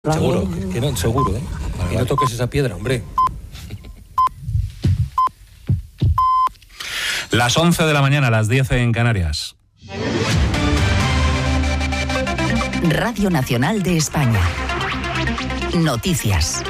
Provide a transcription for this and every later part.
Seguro, que no, seguro, ¿eh? Vale, y no toques esa piedra, hombre. Las 11 de la mañana, las 10 en Canarias. Radio Nacional de España. Noticias.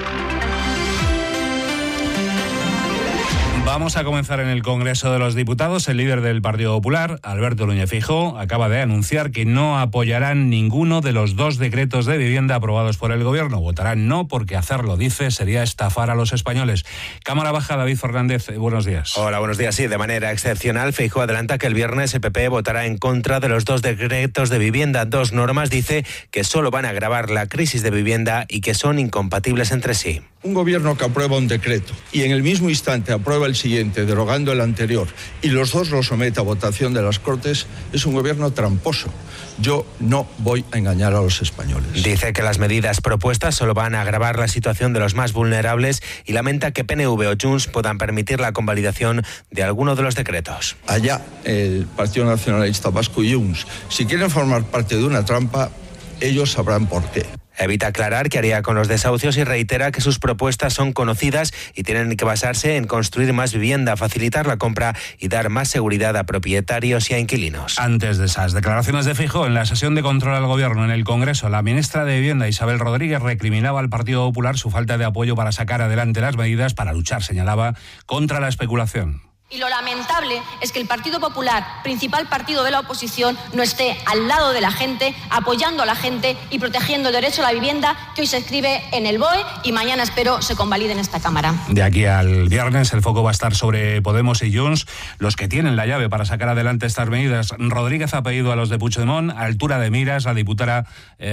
Vamos a comenzar en el Congreso de los Diputados. El líder del Partido Popular, Alberto Núñez Feijóo, acaba de anunciar que no apoyarán ninguno de los 2 decretos de vivienda aprobados por el Gobierno. Votarán no porque hacerlo, dice, sería estafar a los españoles. Cámara Baja, David Fernández, buenos días. Hola, buenos días. Sí, de manera excepcional, Feijóo adelanta que el viernes el PP votará en contra de los 2 decretos de vivienda. 2 normas, dice, que solo van a agravar la crisis de vivienda y que son incompatibles entre sí. Un gobierno que aprueba un decreto y en el mismo instante aprueba el siguiente, derogando el anterior, y los 2 los somete a votación de las Cortes, es un gobierno tramposo. Yo no voy a engañar a los españoles. Dice que las medidas propuestas solo van a agravar la situación de los más vulnerables y lamenta que PNV o Junts puedan permitir la convalidación de alguno de los decretos. Allá el Partido Nacionalista Vasco y Junts, si quieren formar parte de una trampa, ellos sabrán por qué. Evita aclarar qué haría con los desahucios y reitera que sus propuestas son conocidas y tienen que basarse en construir más vivienda, facilitar la compra y dar más seguridad a propietarios y a inquilinos. Antes de esas declaraciones de Feijóo, en la sesión de control al Gobierno en el Congreso, la ministra de Vivienda, Isabel Rodríguez, recriminaba al Partido Popular su falta de apoyo para sacar adelante las medidas para luchar, señalaba, contra la especulación. Y lo lamentable es que el Partido Popular, principal partido de la oposición, no esté al lado de la gente, apoyando a la gente y protegiendo el derecho a la vivienda que hoy se escribe en el BOE y mañana espero se convalide en esta Cámara. De aquí al viernes el foco va a estar sobre Podemos y Junts, los que tienen la llave para sacar adelante estas medidas. Rodríguez ha pedido a los de Puigdemont altura de miras. La diputada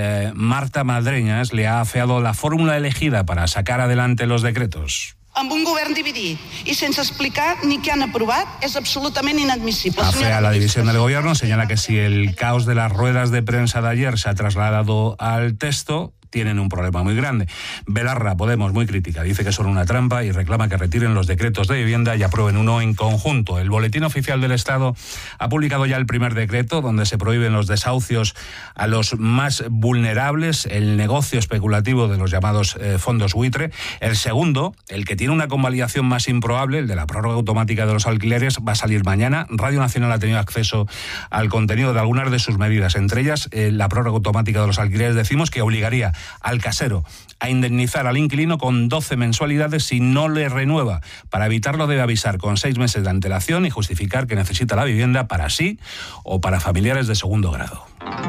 Marta Madreñas le ha afeado la fórmula elegida para sacar adelante los decretos. Amb un govern dividit i sense explicar ni què han aprovat és absolutament inadmissible. Afea la división del Gobierno, señala que si el caos de las ruedas de prensa de ayer se ha trasladado al texto, tienen un problema muy grande. Belarra, Podemos, muy crítica, dice que son una trampa y reclama que retiren los decretos de vivienda y aprueben uno en conjunto. El Boletín Oficial del Estado ha publicado ya el primer decreto donde se prohíben los desahucios a los más vulnerables, el negocio especulativo de los llamados fondos buitre. El segundo, el que tiene una convalidación más improbable, el de la prórroga automática de los alquileres, va a salir mañana. Radio Nacional ha tenido acceso al contenido de algunas de sus medidas, entre ellas la prórroga automática de los alquileres. Decimos que obligaría al casero a indemnizar al inquilino con 12 mensualidades si no le renueva. Para evitarlo debe avisar con 6 meses de antelación y justificar que necesita la vivienda para sí o para familiares de segundo grado.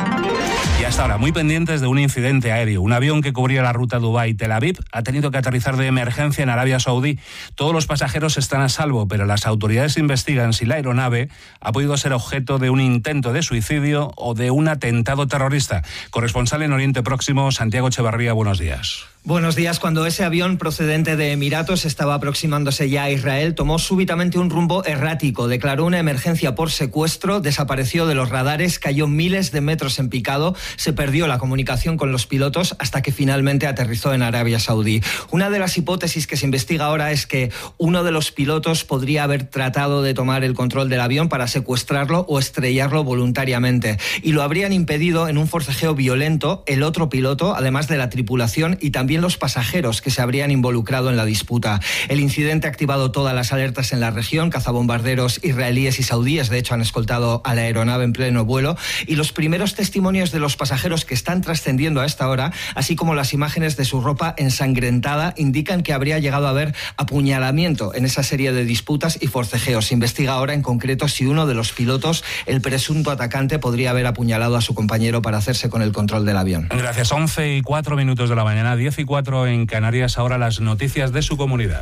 Y hasta ahora, muy pendientes de un incidente aéreo. Un avión que cubría la ruta Dubái-Tel Aviv ha tenido que aterrizar de emergencia en Arabia Saudí. Todos los pasajeros están a salvo, pero las autoridades investigan si la aeronave ha podido ser objeto de un intento de suicidio o de un atentado terrorista. Corresponsal en Oriente Próximo, Santiago Echevarría, buenos días. Buenos días. Cuando ese avión procedente de Emiratos estaba aproximándose ya a Israel, tomó súbitamente un rumbo errático, declaró una emergencia por secuestro, desapareció de los radares, cayó miles de metros en picado, se perdió la comunicación con los pilotos hasta que finalmente aterrizó en Arabia Saudí. Una de las hipótesis que se investiga ahora es que uno de los pilotos podría haber tratado de tomar el control del avión para secuestrarlo o estrellarlo voluntariamente, y lo habrían impedido en un forcejeo violento el otro piloto, además de la tripulación y también los pasajeros que se habrían involucrado en la disputa. El incidente ha activado todas las alertas en la región. Cazabombarderos israelíes y saudíes, de hecho, han escoltado a la aeronave en pleno vuelo, y los primeros testimonios de los pasajeros que están trascendiendo a esta hora, así como las imágenes de su ropa ensangrentada, indican que habría llegado a haber apuñalamiento en esa serie de disputas y forcejeos. Se investiga ahora en concreto si uno de los pilotos, el presunto atacante, podría haber apuñalado a su compañero para hacerse con el control del avión. Gracias. 11:04 de la mañana, 10:04 en Canarias. Ahora las noticias de su comunidad.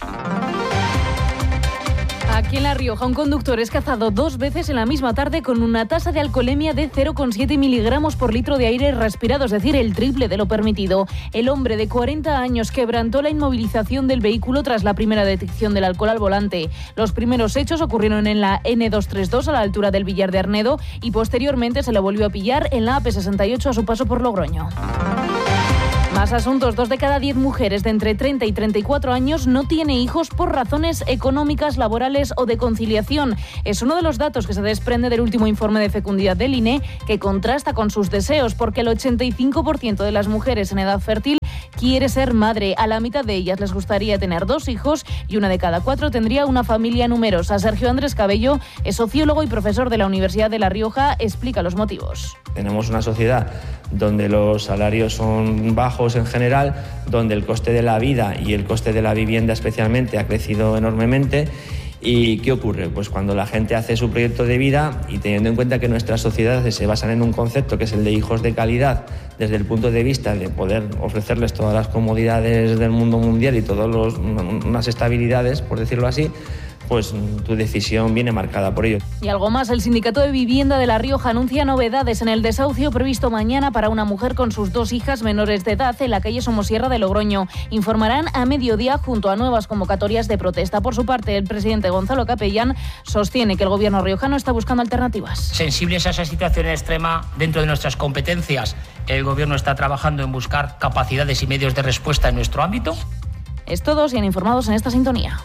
Aquí en La Rioja, un conductor es cazado 2 veces en la misma tarde con una tasa de alcoholemia de 0,7 miligramos por litro de aire respirado, es decir, el triple de lo permitido. El hombre de 40 años quebrantó la inmovilización del vehículo tras la primera detección del alcohol al volante. Los primeros hechos ocurrieron en la N232 a la altura del Villar de Arnedo y posteriormente se lo volvió a pillar en la AP68 a su paso por Logroño. Más asuntos. 2 de cada 10 mujeres de entre 30 y 34 años no tiene hijos por razones económicas, laborales o de conciliación. Es uno de los datos que se desprende del último informe de fecundidad del INE, que contrasta con sus deseos, porque el 85% de las mujeres en edad fértil quiere ser madre. A la mitad de ellas les gustaría tener 2 hijos y 1 de cada 4 tendría una familia numerosa. Sergio Andrés Cabello es sociólogo y profesor de la Universidad de La Rioja. Explica los motivos. Tenemos una sociedad donde los salarios son bajos en general, donde el coste de la vida y el coste de la vivienda especialmente ha crecido enormemente. ¿Y qué ocurre? Pues cuando la gente hace su proyecto de vida y teniendo en cuenta que nuestras sociedades se basan en un concepto que es el de hijos de calidad, desde el punto de vista de poder ofrecerles todas las comodidades del mundo mundial y todas unas estabilidades, por decirlo así, pues tu decisión viene marcada por ello. Y algo más, el Sindicato de Vivienda de La Rioja anuncia novedades en el desahucio previsto mañana para una mujer con sus 2 hijas menores de edad en la calle Somosierra de Logroño. Informarán a mediodía junto a nuevas convocatorias de protesta. Por su parte, el presidente Gonzalo Capellán sostiene que el gobierno riojano está buscando alternativas. Sensibles a esa situación extrema, dentro de nuestras competencias, el gobierno está trabajando en buscar capacidades y medios de respuesta en nuestro ámbito. Es todo, sean informados en esta sintonía.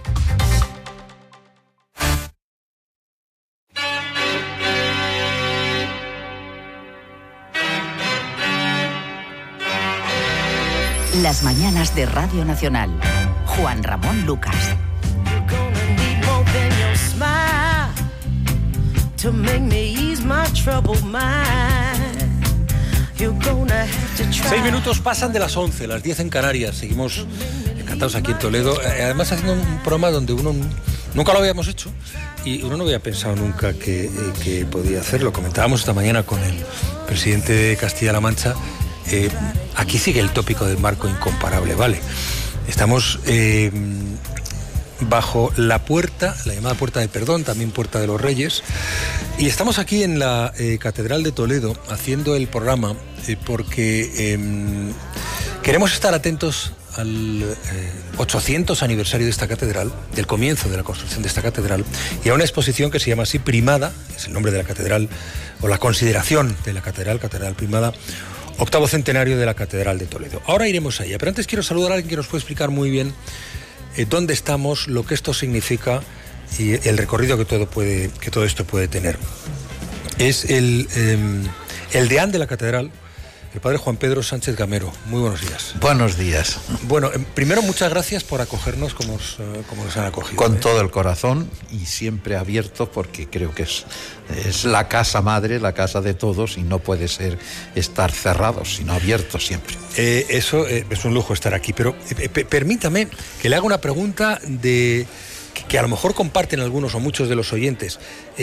Las mañanas de Radio Nacional. Juan Ramón Lucas. 6 minutos pasan de las 11, las 10 en Canarias. Seguimos encantados aquí en Toledo. Además haciendo un programa donde uno nunca lo habíamos hecho y uno no había pensado nunca que podía hacerlo. Comentábamos esta mañana con el presidente de Castilla-La Mancha. Aquí sigue el tópico del marco incomparable, ¿vale? Estamos bajo la puerta, la llamada Puerta del Perdón, también Puerta de los Reyes, y estamos aquí en la Catedral de Toledo haciendo el programa porque queremos estar atentos al 800 aniversario de esta catedral, del comienzo de la construcción de esta catedral, y a una exposición que se llama así Primada, es el nombre de la catedral, o la consideración de la catedral Primada, 8º centenario de la Catedral de Toledo. Ahora iremos a ella, pero antes quiero saludar a alguien que nos puede explicar muy bien dónde estamos, lo que esto significa y el recorrido que todo esto puede tener. Es el deán de la catedral, el padre Juan Pedro Sánchez Gamero. Muy buenos días. Buenos días. Bueno, primero muchas gracias por acogernos como nos han acogido. Con todo el corazón y siempre abierto, porque creo que es la casa madre, la casa de todos, y no puede estar cerrados, sino abiertos siempre. Eso es un lujo estar aquí, pero permítame que le haga una pregunta que a lo mejor comparten algunos o muchos de los oyentes,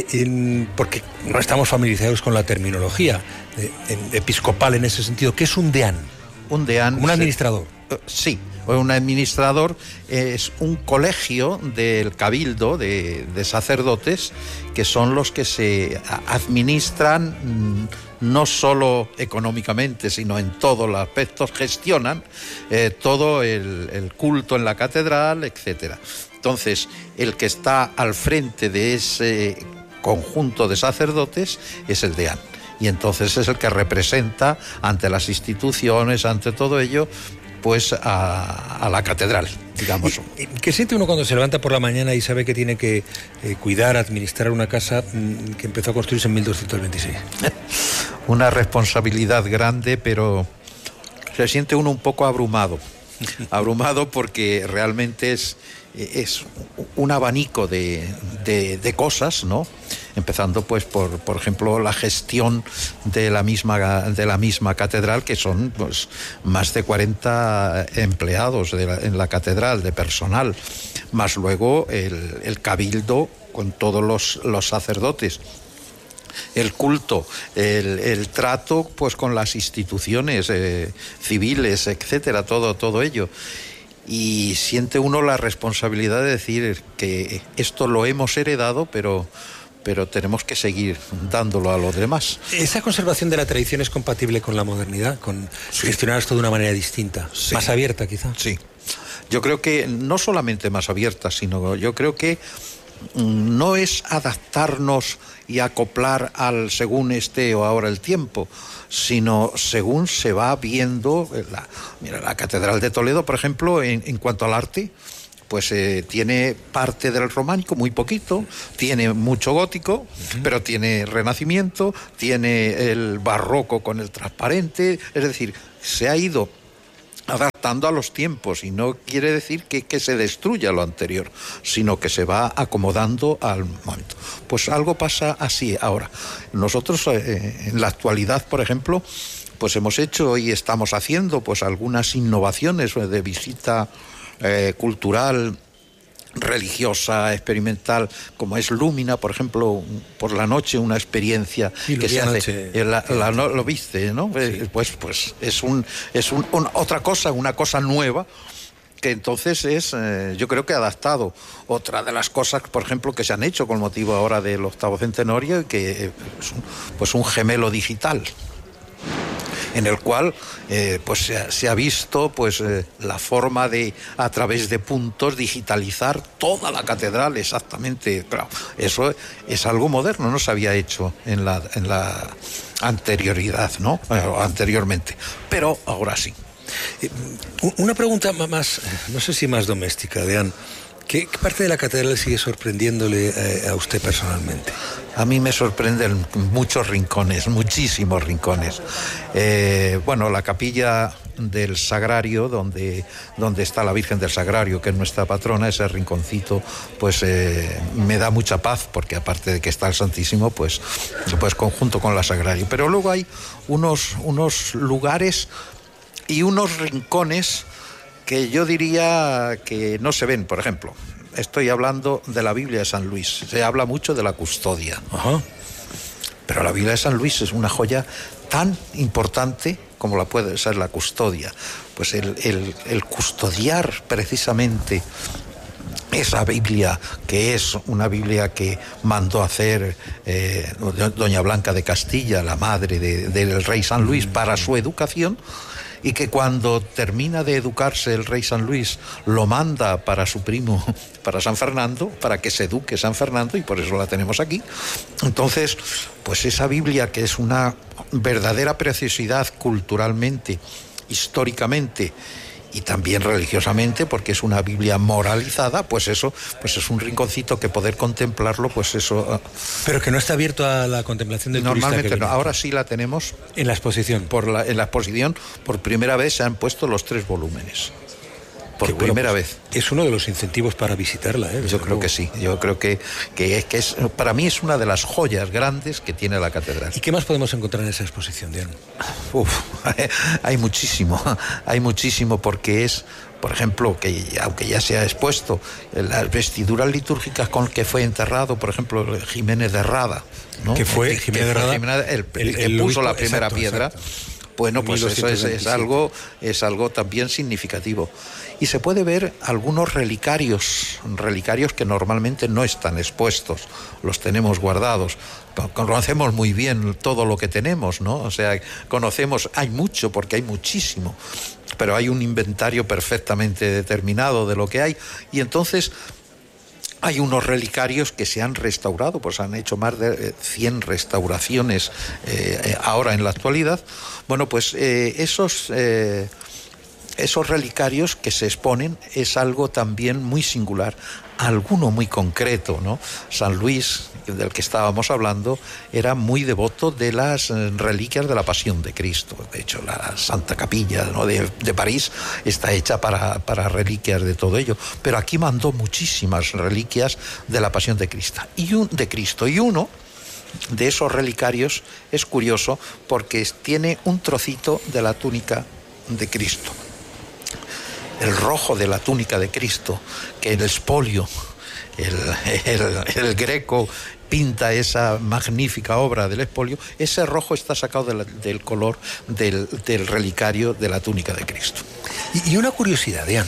porque no estamos familiarizados con la terminología episcopal en ese sentido. ¿Qué es un deán? Un deán... ¿Un administrador? Sí, un administrador es un colegio del cabildo de sacerdotes que son los que se administran no solo económicamente, sino en todos los aspectos, gestionan todo el culto en la catedral, etcétera. Entonces, el que está al frente de ese conjunto de sacerdotes es el deán. Y entonces es el que representa ante las instituciones, ante todo ello, pues a la catedral, digamos. ¿Qué siente uno cuando se levanta por la mañana y sabe que tiene que cuidar, administrar una casa que empezó a construirse en 1226? Una responsabilidad grande, pero se siente uno un poco abrumado. Abrumado porque realmente es un abanico de cosas, ¿no? Empezando pues por ejemplo la gestión de la misma catedral, que son pues más de 40 empleados en la catedral de personal, más luego el cabildo con todos los sacerdotes, el culto, el trato pues con las instituciones civiles, etcétera, todo ello. Y siente uno la responsabilidad de decir que esto lo hemos heredado, pero tenemos que seguir dándolo a los demás. ¿Esa conservación de la tradición es compatible con la modernidad, con gestionar esto de una manera distinta, más abierta quizá? Sí, yo creo que no solamente más abierta, sino yo creo que no es adaptarnos y acoplar al según esté o ahora el tiempo, sino según se va viendo. Mira, la Catedral de Toledo, por ejemplo, en cuanto al arte, pues tiene parte del románico, muy poquito, tiene mucho gótico, pero tiene renacimiento, tiene el barroco con el transparente, es decir, se ha ido adaptando a los tiempos, y no quiere decir que se destruya lo anterior, sino que se va acomodando al momento. Pues algo pasa así ahora. Nosotros en la actualidad, por ejemplo, pues hemos hecho y estamos haciendo pues algunas innovaciones de visita cultural, religiosa, experimental, como es Lúmina, por ejemplo, por la noche, una experiencia que se hace. Lo viste, ¿no? Sí. Pues es otra cosa, una cosa nueva, que entonces es, yo creo que adaptado. Otra de las cosas, por ejemplo, que se han hecho con motivo ahora del 8º centenario, que es un gemelo digital, en el cual pues se ha visto pues la forma de, a través de puntos, digitalizar toda la catedral exactamente. Claro, eso es algo moderno, no se había hecho en la anterioridad, ¿no? Anteriormente, pero ahora sí. Una pregunta más, no sé si más doméstica, Deán. ¿Qué parte de la catedral sigue sorprendiéndole a usted personalmente? A mí me sorprenden muchos rincones, muchísimos rincones. Bueno, la capilla del Sagrario, donde está la Virgen del Sagrario, que es nuestra patrona, ese rinconcito, pues me da mucha paz, porque aparte de que está el Santísimo, pues conjunto con la Sagrario. Pero luego hay unos lugares y unos rincones que yo diría que no se ven. Por ejemplo, estoy hablando de la Biblia de San Luis. Se habla mucho de la custodia. Ajá. Pero la Biblia de San Luis es una joya tan importante como la puede ser la custodia. Pues el custodiar precisamente esa Biblia, que es una Biblia que mandó hacer doña Blanca de Castilla, la madre del rey San Luis, para su educación, y que cuando termina de educarse el rey San Luis lo manda para su primo, para San Fernando, para que se eduque San Fernando, y por eso la tenemos aquí. Entonces, pues esa Biblia, que es una verdadera preciosidad culturalmente, históricamente y también religiosamente, porque es una Biblia moralizada, pues eso, pues es un rinconcito que poder contemplarlo, pues eso. Pero que no está abierto a la contemplación del turista. Normalmente no. Ahora sí la tenemos en la exposición. En la exposición, por primera vez se han puesto los 3 volúmenes. Por primera vez. Es uno de los incentivos para visitarla, ¿eh? Yo creo que sí. Yo creo que es, para mí es una de las joyas grandes que tiene la catedral. ¿Y qué más podemos encontrar en esa exposición, Diana? Hay muchísimo, porque es, por ejemplo, que aunque ya se ha expuesto, las vestiduras litúrgicas con que fue enterrado, por ejemplo, Jiménez de Rada, ¿no? Que fue Jiménez de Rada, el que puso la primera piedra. Exacto. Bueno, pues eso es algo también significativo. Y se puede ver algunos relicarios que normalmente no están expuestos, los tenemos guardados. Conocemos muy bien todo lo que tenemos, ¿no? O sea, hay mucho, porque hay muchísimo, pero hay un inventario perfectamente determinado de lo que hay, y entonces hay unos relicarios que se han restaurado, pues han hecho más de 100 restauraciones ahora en la actualidad. Bueno, pues esos relicarios que se exponen es algo también muy singular, alguno muy concreto, ¿no? San Luis, del que estábamos hablando, era muy devoto de las reliquias de la Pasión de Cristo. De hecho, la Santa Capilla, ¿no?, de París está hecha para reliquias de todo ello. Pero aquí mandó muchísimas reliquias de la Pasión de Cristo. Y uno de esos relicarios es curioso porque tiene un trocito de la túnica de Cristo. El rojo de la túnica de Cristo, que el espolio, el Greco pinta esa magnífica obra del espolio, ese rojo está sacado del color del relicario de la túnica de Cristo. Y una curiosidad, Deán,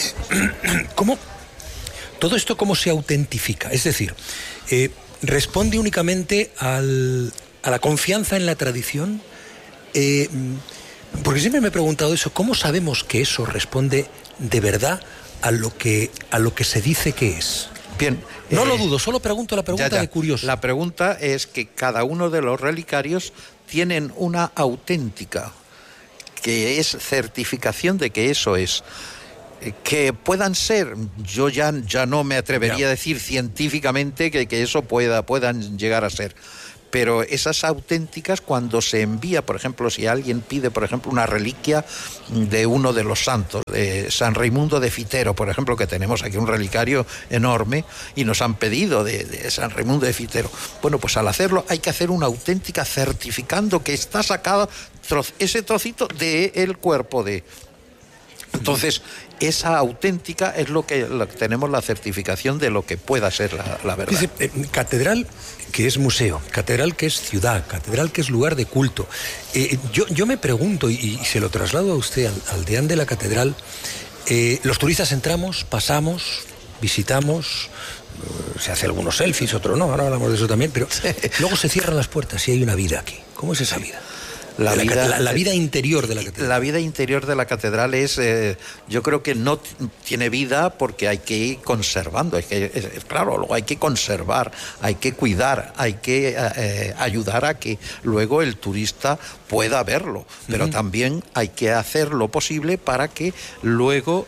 ¿todo esto cómo se autentifica? Es decir, ¿responde únicamente a la confianza en la tradición? Porque siempre me he preguntado eso, ¿cómo sabemos que eso responde de verdad a lo que se dice que es? Bien. No lo dudo, solo pregunto la pregunta de curioso. La pregunta es que cada uno de los relicarios tienen una auténtica, que es certificación de que eso es. Que puedan ser, yo ya no me atrevería a decir científicamente que eso puedan llegar a ser. Pero esas auténticas, cuando se envía, por ejemplo, si alguien pide, por ejemplo, una reliquia de uno de los santos, de San Raimundo de Fitero, por ejemplo, que tenemos aquí un relicario enorme, y nos han pedido de San Raimundo de Fitero. Bueno, pues al hacerlo hay que hacer una auténtica certificando que está sacado ese trocito del cuerpo de... Entonces, esa auténtica es lo que tenemos la certificación de lo que pueda ser la verdad. Dice, catedral que es museo, catedral que es ciudad, catedral que es lugar de culto. Yo me pregunto, y se lo traslado a usted, al deán de la catedral, los turistas entramos, pasamos, visitamos, se hace algunos selfies, otros no, ahora hablamos de eso también, pero luego se cierran las puertas y hay una vida aquí. ¿Cómo es esa vida? La vida interior de la catedral. La vida interior de la catedral es, yo creo que no tiene vida porque hay que ir conservando. Claro, luego hay que conservar, hay que cuidar, hay que ayudar a que luego el turista pueda verlo. Pero también hay que hacer lo posible para que luego...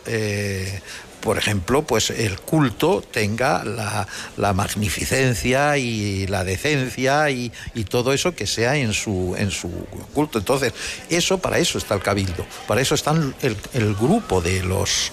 por ejemplo, pues el culto tenga la magnificencia y la decencia y todo eso que sea en su culto. Entonces, para eso está el cabildo, para eso están el grupo de los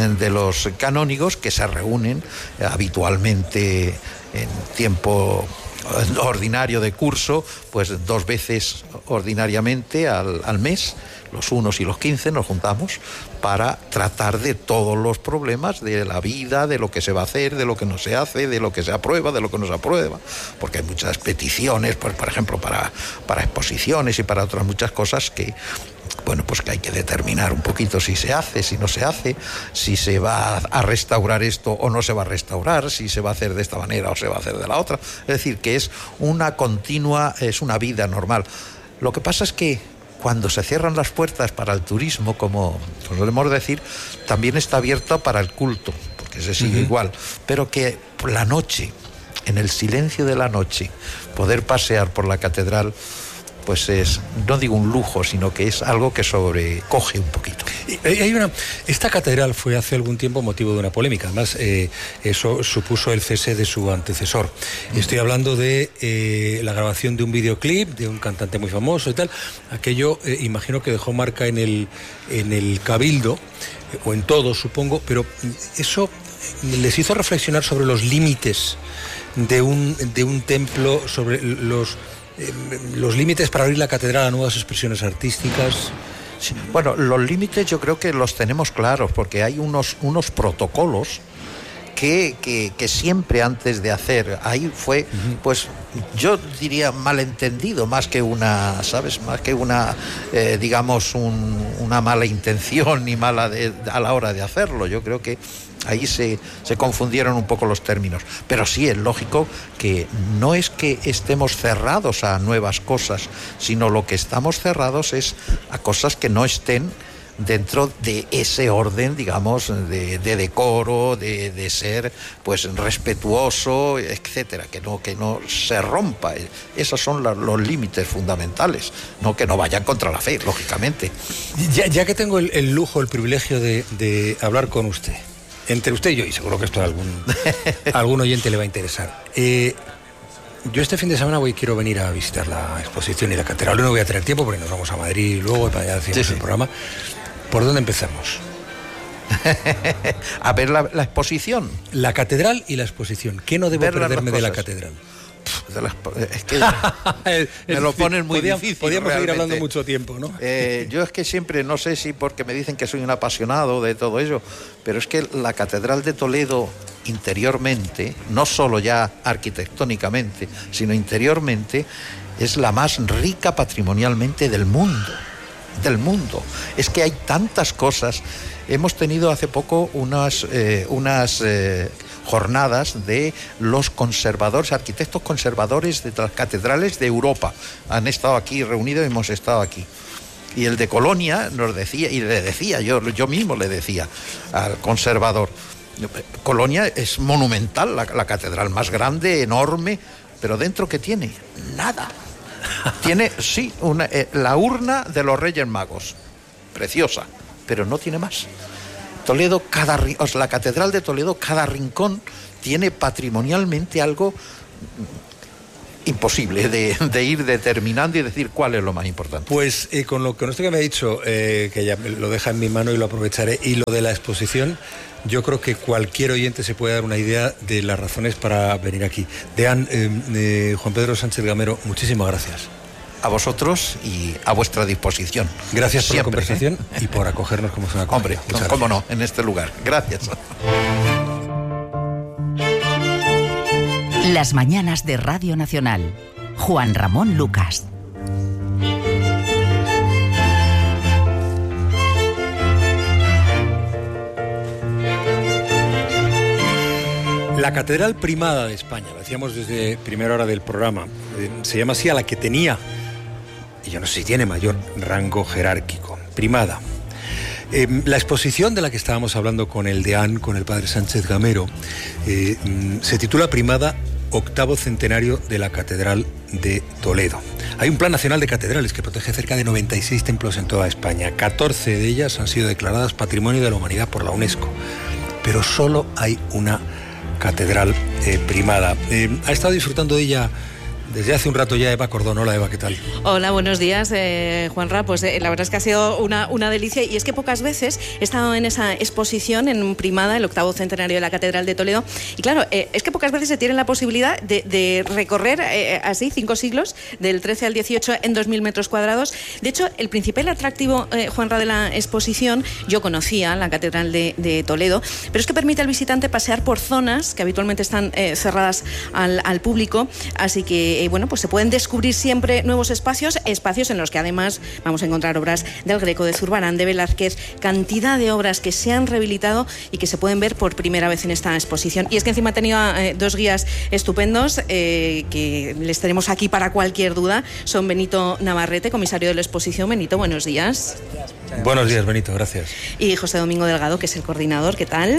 canónigos que se reúnen habitualmente en tiempo ordinario de curso, pues 2 veces ordinariamente al mes. Los 1 y los 15 nos juntamos para tratar de todos los problemas de la vida, de lo que se va a hacer, de lo que no se hace, de lo que se aprueba, de lo que no se aprueba, porque hay muchas peticiones, pues, por ejemplo, para exposiciones y para otras muchas cosas que, bueno, pues que hay que determinar un poquito si se hace, si no se hace, si se va a restaurar esto o no se va a restaurar, si se va a hacer de esta manera o se va a hacer de la otra. Es decir, que es una continua, es una vida normal. Lo que pasa es que cuando se cierran las puertas para el turismo, como solemos decir, también está abierta para el culto, porque se sigue igual, pero que por la noche, en el silencio de la noche, poder pasear por la catedral, pues es, no digo un lujo, sino que es algo que sobrecoge un poquito. Esta catedral fue hace algún tiempo motivo de una polémica, además eso supuso el cese de su antecesor. Estoy hablando de la grabación de un videoclip de un cantante muy famoso y tal. Aquello imagino que dejó marca en el cabildo, o en todo, supongo, pero eso les hizo reflexionar sobre los límites de un templo, sobre los límites para abrir la catedral a nuevas expresiones artísticas. Sí. Bueno, los límites yo creo que los tenemos claros, porque hay unos protocolos que siempre antes de hacer, ahí fue, pues yo diría malentendido, más que una, ¿sabes? Más que una, digamos, una mala intención ni mala a la hora de hacerlo. Yo creo que ahí se confundieron un poco los términos. Pero sí, es lógico que no es que estemos cerrados a nuevas cosas, sino lo que estamos cerrados es a cosas que no estén dentro de ese orden, digamos, de decoro, de ser pues respetuoso, etcétera, que no se rompa. Esos son los límites fundamentales, no que no vayan contra la fe, lógicamente. Ya que tengo el lujo, el privilegio de hablar con usted, entre usted y yo, y seguro que esto a algún oyente le va a interesar. Yo este fin de semana quiero venir a visitar la exposición y la catedral. No voy a tener tiempo porque nos vamos a Madrid luego para allá hacer el programa. ¿Por dónde empezamos? A ver la exposición. La catedral y la exposición. ¿Qué no debo perderme de la catedral? Es que me lo ponen muy difícil. Podríamos seguir hablando mucho tiempo, ¿no? Yo es que siempre, no sé si porque me dicen que soy un apasionado de todo ello, pero es que la Catedral de Toledo interiormente, no solo ya arquitectónicamente, sino interiormente, es la más rica patrimonialmente del mundo. Es que hay tantas cosas. Hemos tenido hace poco unas jornadas de los conservadores, arquitectos conservadores de las catedrales de Europa. Han estado aquí reunidos y hemos estado aquí. Y el de Colonia nos decía, y le decía, yo mismo le decía al conservador, Colonia es monumental, la catedral más grande, enorme, pero dentro ¿qué tiene? Nada. Tiene, sí, la urna de los Reyes Magos, preciosa, pero no tiene más. Toledo, la catedral de Toledo, cada rincón tiene patrimonialmente algo imposible de ir determinando y decir cuál es lo más importante. Pues con esto que me ha dicho, que ya lo deja en mi mano y lo aprovecharé, y lo de la exposición, yo creo que cualquier oyente se puede dar una idea de las razones para venir aquí. Deán, Juan Pedro Sánchez Gamero, muchísimas gracias. A vosotros y a vuestra disposición. Gracias por siempre, la conversación y por acogernos como se acoge. Hombre, cómo no, en este lugar. Gracias. Las mañanas de Radio Nacional. Juan Ramón Lucas. La Catedral Primada de España, lo decíamos desde primera hora del programa, se llama así a la que tenía, y yo no sé si tiene mayor rango jerárquico, primada. La exposición de la que estábamos hablando con el deán, con el padre Sánchez Gamero, se titula Primada, octavo centenario de la Catedral de Toledo. Hay un Plan Nacional de Catedrales que protege cerca de 96 templos en toda España. 14 de ellas han sido declaradas Patrimonio de la Humanidad por la UNESCO, pero solo hay una catedral primada. Ha estado disfrutando de ella desde hace un rato ya Eva Cordón. Hola Eva, ¿qué tal? Hola, buenos días, Juanra. Pues la verdad es que ha sido una delicia, y es que pocas veces he estado en esa exposición en Primada, el octavo centenario de la Catedral de Toledo, y claro, es que pocas veces se tiene la posibilidad de recorrer así 5 siglos, del 13 al 18 en 2.000 metros cuadrados. De hecho, el principal atractivo, Juanra, de la exposición, yo conocía la Catedral de Toledo, pero es que permite al visitante pasear por zonas que habitualmente están cerradas al público, así que bueno, pues se pueden descubrir siempre nuevos espacios en los que además vamos a encontrar obras del Greco, de Zurbarán, de Velázquez, cantidad de obras que se han rehabilitado y que se pueden ver por primera vez en esta exposición. Y es que encima he tenido 2 guías estupendos que les tenemos aquí para cualquier duda. Son Benito Navarrete, comisario de la exposición. Benito, buenos días. Buenos días, Benito, gracias. Y José Domingo Delgado, que es el coordinador. ¿Qué tal?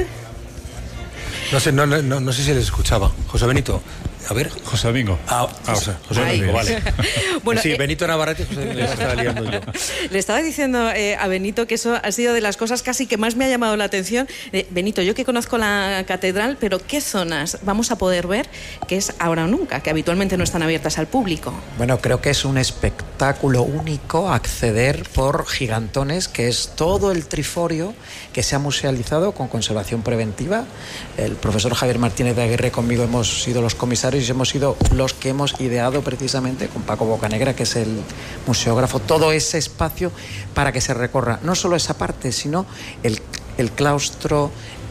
No sé si les escuchaba. José Benito. A ver, José Domingo. José Domingo, vale. Bueno, sí, Benito Navarrete, José Domingo, ya estaba liando yo. Le estaba diciendo a Benito que eso ha sido de las cosas casi que más me ha llamado la atención. Benito, yo que conozco la catedral, pero ¿qué zonas vamos a poder ver que es ahora o nunca, que habitualmente no están abiertas al público? Bueno, creo que es un espectáculo único acceder por gigantones, que es todo el triforio que se ha musealizado con conservación preventiva. El profesor Javier Martínez de Aguirre, conmigo hemos sido los comisarios y hemos sido los que hemos ideado precisamente con Paco Bocanegra, que es el museógrafo, todo ese espacio para que se recorra no solo esa parte, sino el claustro,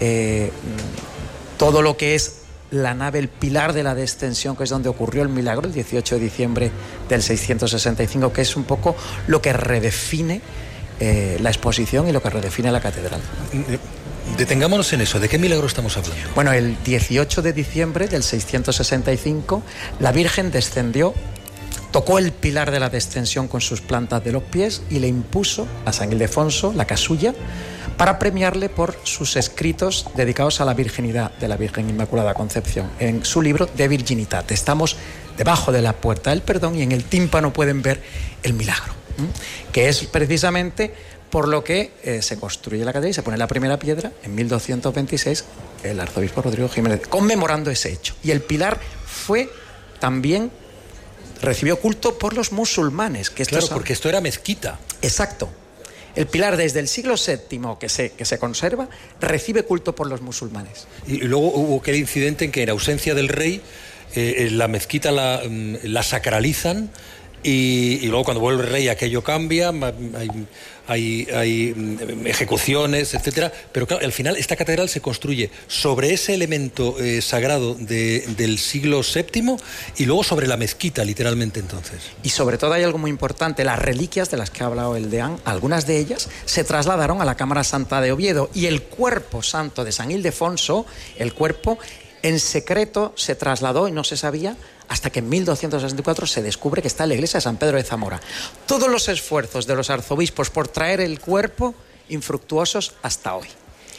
todo lo que es la nave, el pilar de la descensión, que es donde ocurrió el milagro el 18 de diciembre del 665, que es un poco lo que redefine la exposición y lo que redefine la catedral. Detengámonos en eso. ¿De qué milagro estamos hablando? Bueno, el 18 de diciembre del 665, la Virgen descendió, tocó el pilar de la descensión con sus plantas de los pies y le impuso a San Ildefonso la casulla para premiarle por sus escritos dedicados a la virginidad de la Virgen Inmaculada Concepción. En su libro De Virginitate estamos debajo de la puerta del perdón y en el tímpano pueden ver el milagro, que es precisamente por lo que se construye la catedral y se pone la primera piedra en 1226, el arzobispo Rodrigo Jiménez, conmemorando ese hecho. Y el pilar recibió culto por los musulmanes. Porque esto era mezquita. Exacto. El pilar desde el siglo VII que se conserva, recibe culto por los musulmanes. Y luego hubo aquel incidente en que en ausencia del rey, la mezquita la sacralizan. Y luego cuando vuelve el rey aquello cambia, hay ejecuciones, etcétera. Pero claro, al final esta catedral se construye sobre ese elemento sagrado del siglo VII y luego sobre la mezquita, literalmente, entonces. Y sobre todo hay algo muy importante, las reliquias de las que ha hablado el deán, algunas de ellas se trasladaron a la Cámara Santa de Oviedo, y el cuerpo santo de San Ildefonso, el cuerpo en secreto se trasladó y no se sabía hasta que en 1264 se descubre que está en la iglesia de San Pedro de Zamora. Todos los esfuerzos de los arzobispos por traer el cuerpo, infructuosos hasta hoy.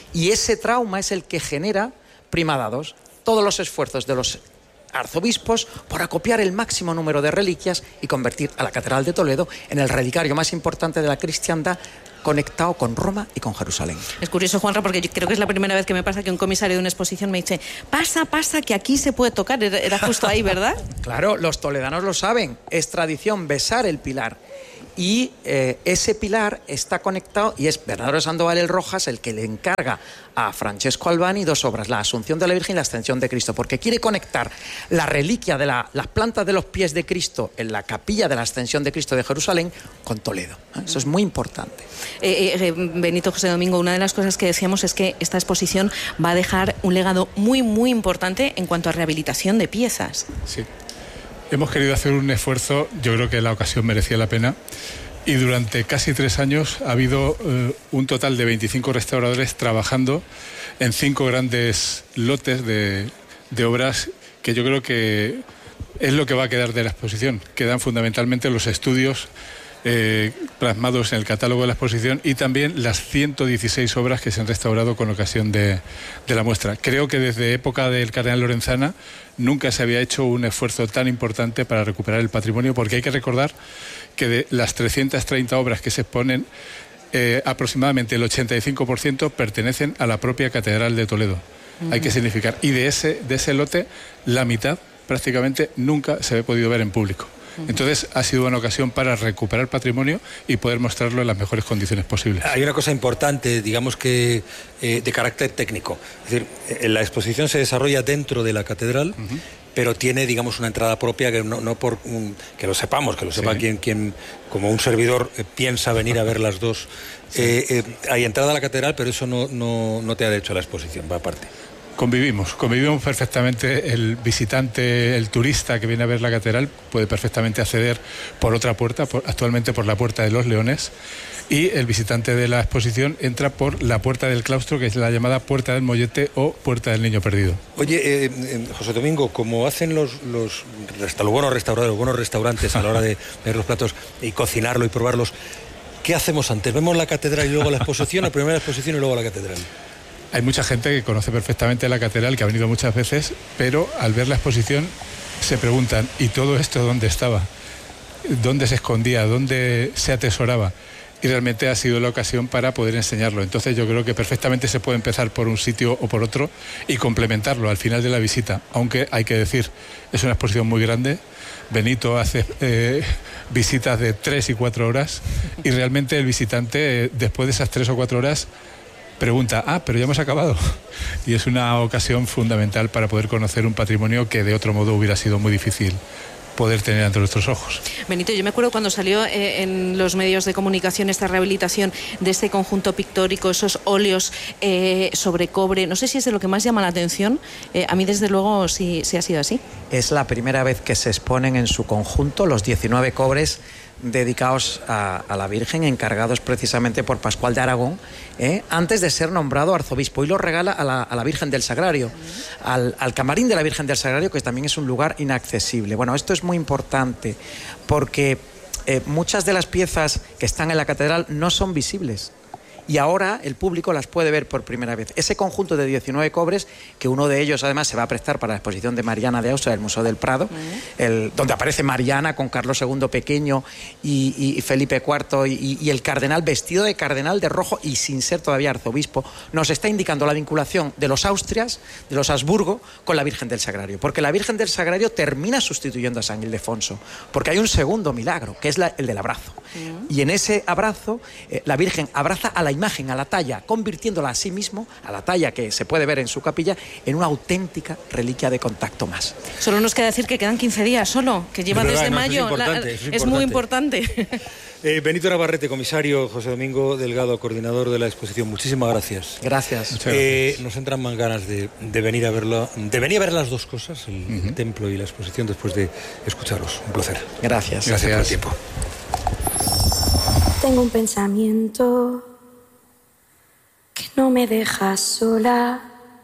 Y ese trauma es el que genera primadados. Todos los esfuerzos de los arzobispos por acopiar el máximo número de reliquias y convertir a la Catedral de Toledo en el relicario más importante de la cristiandad, conectado con Roma y con Jerusalén. Es curioso, Juanra, porque yo creo que es la primera vez que me pasa que un comisario de una exposición me dice: pasa, que aquí se puede tocar. Era justo ahí, ¿verdad? Claro, los toledanos lo saben. Es tradición besar el pilar. Y ese pilar está conectado, y es Bernardo de Sandoval el Rojas el que le encarga a Francesco Albani 2 obras, la Asunción de la Virgen y la Ascensión de Cristo, porque quiere conectar la reliquia de las plantas de los pies de Cristo en la capilla de la Ascensión de Cristo de Jerusalén con Toledo. Eso es muy importante. Benito, José Domingo, una de las cosas que decíamos es que esta exposición va a dejar un legado muy, muy importante en cuanto a rehabilitación de piezas. Sí. Hemos querido hacer un esfuerzo, yo creo que la ocasión merecía la pena, y durante casi 3 años ha habido un total de 25 restauradores trabajando en 5 grandes lotes de obras que yo creo que es lo que va a quedar de la exposición. Quedan fundamentalmente los estudios plasmados en el catálogo de la exposición y también las 116 obras que se han restaurado con ocasión de la muestra. Creo que desde época del cardenal Lorenzana nunca se había hecho un esfuerzo tan importante para recuperar el patrimonio, porque hay que recordar que de las 330 obras que se exponen, aproximadamente el 85% pertenecen a la propia Catedral de Toledo. Hay que significar. Y de ese lote, la mitad prácticamente nunca se había podido ver en público. Entonces ha sido una ocasión para recuperar patrimonio y poder mostrarlo en las mejores condiciones posibles. Hay una cosa importante, digamos que de carácter técnico. Es decir, la exposición se desarrolla dentro de la catedral, pero tiene, digamos, una entrada propia que no por que lo sepamos, que lo sepa quien como un servidor piensa venir a ver las dos. Hay entrada a la catedral, pero eso no te ha hecho la exposición, va aparte. Convivimos perfectamente. El visitante, el turista que viene a ver la catedral puede perfectamente acceder por otra puerta, actualmente por la Puerta de los Leones, y el visitante de la exposición entra por la Puerta del Claustro, que es la llamada Puerta del Mollete o Puerta del Niño Perdido. Oye, José Domingo, como hacen los buenos restauradores, los buenos restaurantes a la hora de ver los platos y cocinarlo y probarlos, ¿qué hacemos antes? ¿Vemos la catedral y luego la exposición, o primero la exposición y luego la catedral? Hay mucha gente que conoce perfectamente la catedral, que ha venido muchas veces, pero al ver la exposición se preguntan: ¿y todo esto dónde estaba? ¿Dónde se escondía? ¿Dónde se atesoraba? Y realmente ha sido la ocasión para poder enseñarlo. Entonces yo creo que perfectamente se puede empezar por un sitio o por otro y complementarlo al final de la visita. Aunque hay que decir, es una exposición muy grande. Benito hace visitas de 3 y 4 horas y realmente el visitante, después de esas 3 o 4 horas, pregunta: pero ya hemos acabado. Y es una ocasión fundamental para poder conocer un patrimonio que de otro modo hubiera sido muy difícil poder tener ante nuestros ojos. Benito, yo me acuerdo cuando salió en los medios de comunicación esta rehabilitación de este conjunto pictórico, esos óleos sobre cobre. No sé si es de lo que más llama la atención. A mí, desde luego, sí ha sido así. Es la primera vez que se exponen en su conjunto los 19 cobres dedicados a la Virgen, encargados precisamente por Pascual de Aragón, antes de ser nombrado arzobispo, y lo regala a la Virgen del Sagrario, al camarín de la Virgen del Sagrario, que también es un lugar inaccesible. Bueno, esto es muy importante porque muchas de las piezas que están en la catedral no son visibles. Y ahora el público las puede ver por primera vez. Ese conjunto de 19 cobres, que uno de ellos además se va a prestar para la exposición de Mariana de Austria del Museo del Prado, donde aparece Mariana con Carlos II Pequeño y Felipe IV y el cardenal vestido de cardenal de rojo y sin ser todavía arzobispo, nos está indicando la vinculación de los Austrias, de los Habsburgo, con la Virgen del Sagrario. Porque la Virgen del Sagrario termina sustituyendo a San Ildefonso, porque hay un segundo milagro, que es el del abrazo. Y en ese abrazo, la Virgen abraza a la imagen, a la talla, convirtiéndola a sí mismo, a la talla que se puede ver en su capilla, en una auténtica reliquia de contacto más. Solo nos queda decir que quedan 15 días solo, que lleva desde mayo. Es muy importante. Benito Navarrete, comisario, José Domingo Delgado, coordinador de la exposición. Muchísimas gracias. Gracias. Nos entran más ganas de venir a verlo, de venir a ver las dos cosas, el templo y la exposición, después de escucharos. Un placer. Gracias. Gracias por el tiempo. Tengo un pensamiento que no me deja sola.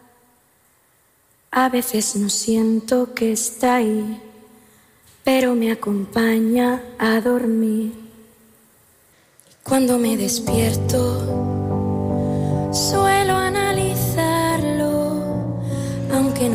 A veces no siento que está ahí, pero me acompaña a dormir. Cuando me despierto, suelo analizar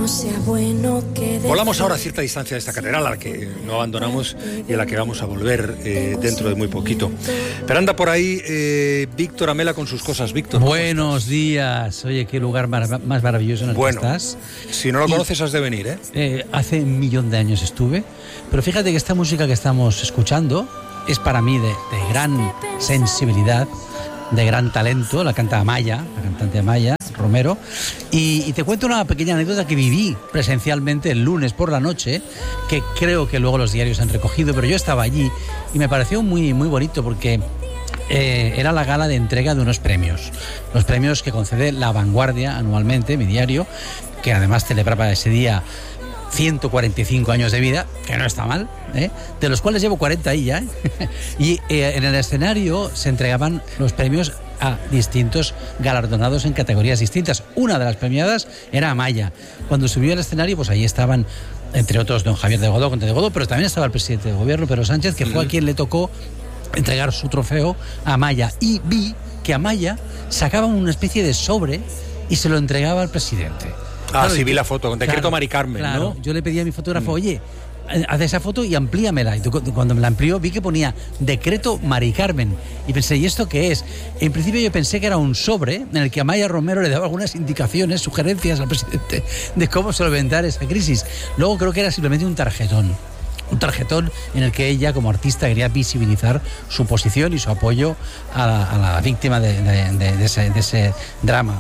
no sea bueno que... Volamos ahora a cierta distancia de esta catedral, a la que no abandonamos y a la que vamos a volver dentro de muy poquito. Pero anda por ahí Víctor Amela con sus cosas. Víctor, buenos días. Oye, qué lugar más maravilloso en el que estás. Si no lo conoces, has de venir, hace 1.000.000 de años estuve, pero fíjate que esta música que estamos escuchando es para mí de gran sensibilidad, de gran talento. La canta Amaya, la cantante Amaya Romero, y te cuento una pequeña anécdota que viví presencialmente el lunes por la noche, que creo que luego los diarios han recogido, pero yo estaba allí y me pareció muy, muy bonito porque era la gala de entrega de unos premios, los premios que concede La Vanguardia anualmente, mi diario, que además celebraba ese día 145 años de vida, que no está mal, de los cuales llevo 40 ahí ya, y en el escenario se entregaban los premios a distintos galardonados en categorías distintas. Una de las premiadas era Amaya. Cuando subió al escenario, pues ahí estaban, entre otros, don Javier de Godó, pero también estaba el presidente del gobierno, Pedro Sánchez, que fue a quien le tocó entregar su trofeo a Amaya, y vi que Amaya sacaba una especie de sobre y se lo entregaba al presidente. Claro, sí, vi la foto, con decreto Mari Carmen, claro, ¿no? Yo le pedí a mi fotógrafo, oye, haz esa foto y amplíamela. Y cuando me la amplió vi que ponía decreto Mari Carmen. Y pensé, ¿y esto qué es? En principio yo pensé que era un sobre en el que Amaya Romero le daba algunas indicaciones, sugerencias al presidente de cómo solventar esa crisis. Luego creo que era simplemente un tarjetón en el que ella, como artista, quería visibilizar su posición y su apoyo a la víctima de ese drama.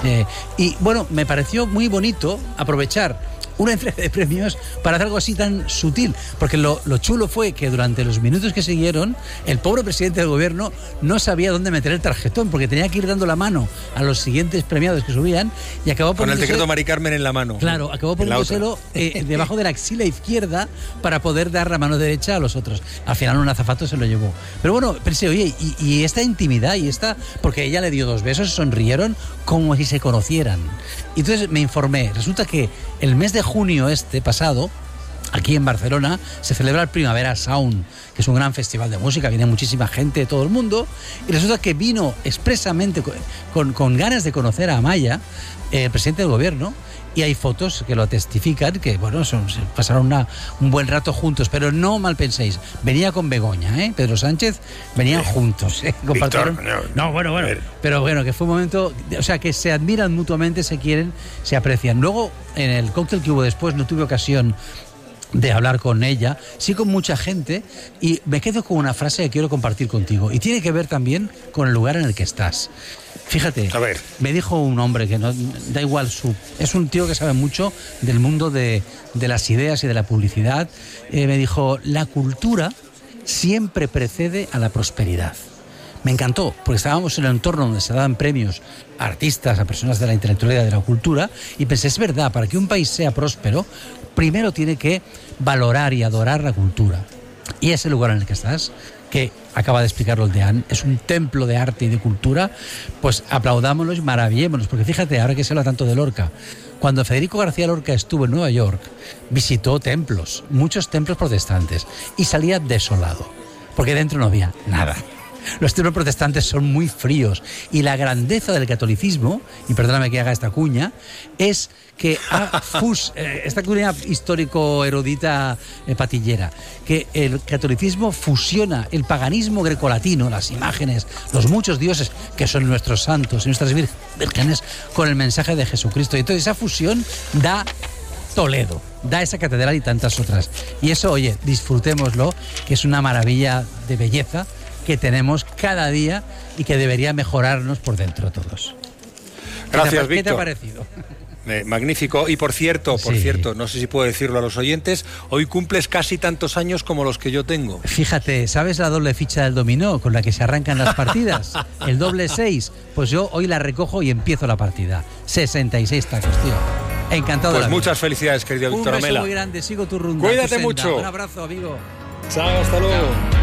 Y bueno, me pareció muy bonito aprovechar una entrega de premios para hacer algo así tan sutil, porque lo chulo fue que durante los minutos que siguieron el pobre presidente del gobierno no sabía dónde meter el tarjetón, porque tenía que ir dando la mano a los siguientes premiados que subían y acabó con el decreto Mari Carmen en la mano. Claro, acabó poniéndoselo debajo de la axila izquierda para poder dar la mano derecha a los otros. Al final un azafato se lo llevó. Pero bueno, pensé, oye, y esta intimidad porque ella le dio 2 besos, sonrieron como si se conocieran. Y entonces me informé. Resulta que el mes de junio pasado, aquí en Barcelona, se celebra el Primavera Sound, que es un gran festival de música, viene muchísima gente de todo el mundo, y resulta que vino expresamente con ganas de conocer a Amaya, el presidente del gobierno, y hay fotos que lo testifican, que bueno, se pasaron un buen rato juntos, pero no mal penséis, venía con Begoña, Pedro Sánchez, venían juntos, compartieron. No, bueno, pero bueno, que fue un momento, o sea, que se admiran mutuamente, se quieren, se aprecian. Luego, en el cóctel que hubo después, no tuve ocasión de hablar con ella, sí con mucha gente, y me quedo con una frase que quiero compartir contigo, y tiene que ver también con el lugar en el que estás. Fíjate, me dijo un hombre que no da igual, es un tío que sabe mucho del mundo de las ideas y de la publicidad, me dijo, la cultura siempre precede a la prosperidad. Me encantó, porque estábamos en el entorno donde se daban premios a artistas, a personas de la intelectualidad y de la cultura, y pensé, es verdad, para que un país sea próspero, primero tiene que valorar y adorar la cultura. Y ese lugar en el que estás, que acaba de explicarlo el Deán, es un templo de arte y de cultura, pues aplaudámoslo y maravillémonos, porque fíjate, ahora que se habla tanto de Lorca, cuando Federico García Lorca estuvo en Nueva York, visitó templos, muchos templos protestantes, y salía desolado, porque dentro no había nada. Los templos protestantes son muy fríos, y la grandeza del catolicismo, y perdóname que haga esta cuña, es que esta cuña histórico-erudita patillera, que el catolicismo fusiona el paganismo grecolatino, las imágenes, los muchos dioses que son nuestros santos y nuestras vírgenes, con el mensaje de Jesucristo. Y entonces esa fusión da Toledo, da esa catedral y tantas otras. Y eso, oye, disfrutémoslo, que es una maravilla de belleza que tenemos cada día y que debería mejorarnos por dentro todos. Gracias, Víctor. ¿Qué te ha parecido? Magnífico. Y por cierto, no sé si puedo decirlo a los oyentes, hoy cumples casi tantos años como los que yo tengo. Fíjate, ¿sabes la doble ficha del dominó con la que se arrancan las partidas? El doble 6. Pues yo hoy la recojo y empiezo la partida. 66 tacos, tío. Encantado de la vida. Pues muchas felicidades, querido Víctor Amela. Un beso muy grande, sigo tu rumbo. Cuídate mucho. Un abrazo, amigo. Chao, hasta luego. Chao.